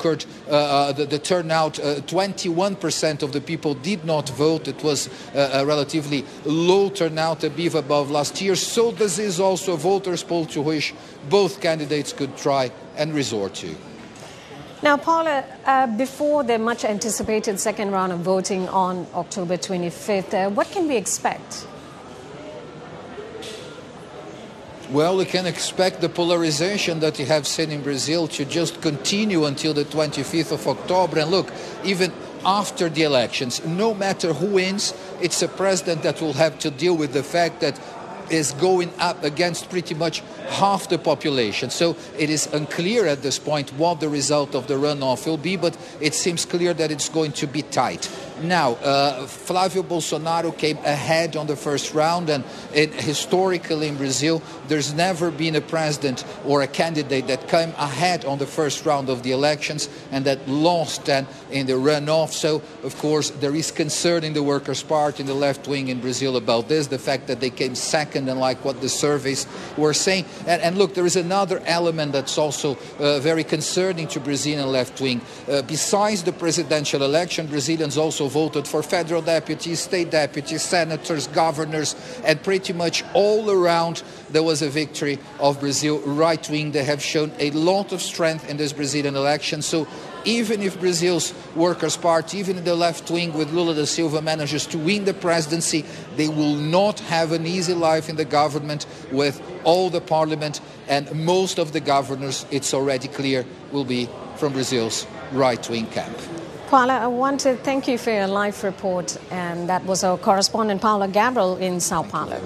record the turnout. 21% of the people did not vote. It was a relatively low turnout, a bit above last year. So this is also a voters' poll to which both candidates could try and resort to. Now, Paula, before the much anticipated second round of voting on October 25th, what can we expect? Well, we can expect the polarization that you have seen in Brazil to just continue until the 25th of October. And look, even after the elections, no matter who wins, it's a president that will have to deal with the fact that is going up against pretty much half the population. So it is unclear at this point what the result of the runoff will be, but it seems clear that it's going to be tight. Now, Flávio Bolsonaro came ahead on the first round, and historically in Brazil, there's never been a president or a candidate that came ahead on the first round of the elections and that lost then in the runoff. So, of course, there is concern in the Workers' Party, in the left wing in Brazil about this, the fact that they came second and like what the surveys were saying. And look, there is another element that's also very concerning to Brazilian left wing. Besides the presidential election, Brazilians also voted for federal deputies, state deputies, senators, governors, and pretty much all around there was a victory of Brazil right wing. They have shown a lot of strength in this Brazilian election. So even if Brazil's Workers' Party, even the left wing with Lula da Silva manages to win the presidency, they will not have an easy life in the government with all the parliament, and most of the governors, it's already clear, will be from Brazil's right-wing camp. Paula, I want to thank you for your live report, and that was our correspondent Paula Gabriel in Sao Paulo.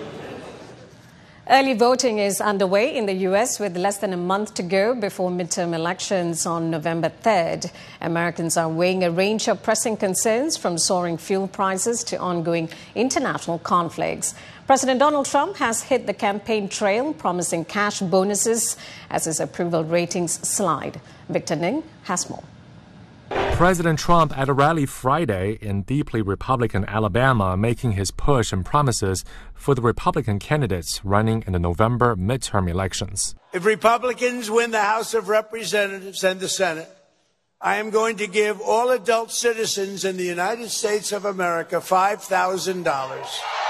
Early voting is underway in the U.S. with less than a month to go before midterm elections on November 3rd. Americans are weighing a range of pressing concerns from soaring fuel prices to ongoing international conflicts. President Donald Trump has hit the campaign trail, promising cash bonuses as his approval ratings slide. Victor Ning has more. President Trump at a rally Friday in deeply Republican Alabama making his push and promises for the Republican candidates running in the November midterm elections. If Republicans win the House of Representatives and the Senate, I am going to give all adult citizens in the United States of America $5,000.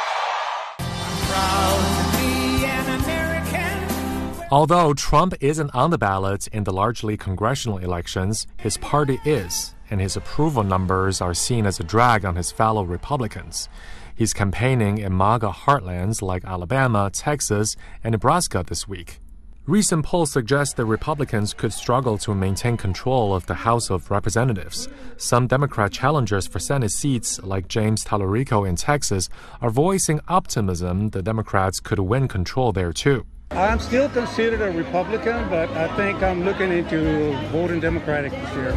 Although Trump isn't on the ballot in the largely congressional elections, his party is, and his approval numbers are seen as a drag on his fellow Republicans. He's campaigning in MAGA heartlands like Alabama, Texas, and Nebraska this week. Recent polls suggest that Republicans could struggle to maintain control of the House of Representatives. Some Democrat challengers for Senate seats, like James Tallarico in Texas, are voicing optimism the Democrats could win control there too. I'm still considered a Republican, but I think I'm looking into voting Democratic this year.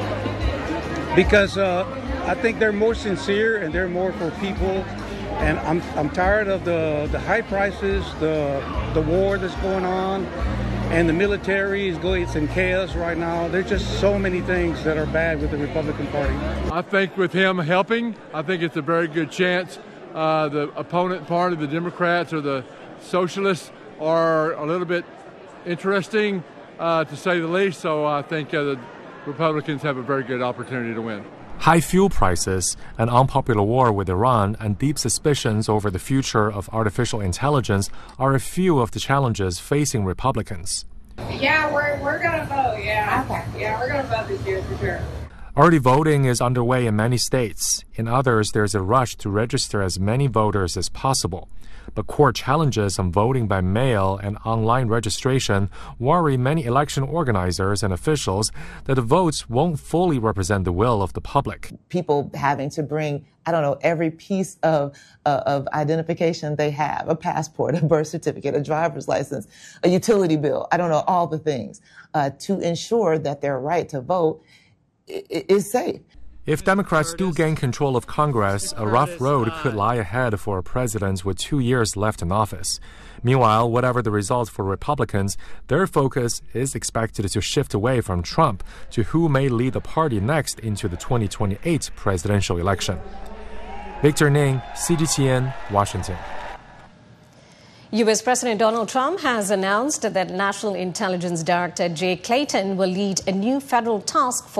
Because I think they're more sincere and they're more for people. And I'm tired of the high prices, the war that's going on, and the military is going, it's in chaos right now. There's just so many things that are bad with the Republican Party. I think with him helping, I think it's a very good chance. The opponent party, the Democrats or the Socialists, are a little bit interesting, to say the least. So I think the Republicans have a very good opportunity to win. High fuel prices, an unpopular war with Iran, and deep suspicions over the future of artificial intelligence are a few of the challenges facing Republicans. Yeah, we're going to vote, yeah. Okay. Yeah, we're going to vote this year for sure. Early voting is underway in many states. In others, there's a rush to register as many voters as possible. But court challenges on voting by mail and online registration worry many election organizers and officials that the votes won't fully represent the will of the public. People having to bring, every piece of identification they have, a passport, a birth certificate, a driver's license, a utility bill, all the things, to ensure that their right to vote is safe. If Democrats do gain control of Congress, a rough road could lie ahead for a president with 2 years left in office. Meanwhile, whatever the result for Republicans, their focus is expected to shift away from Trump to who may lead the party next into the 2028 presidential election. Victor Ning, CGTN, Washington. U.S. President Donald Trump has announced that National Intelligence Director Jay Clayton will lead a new federal task force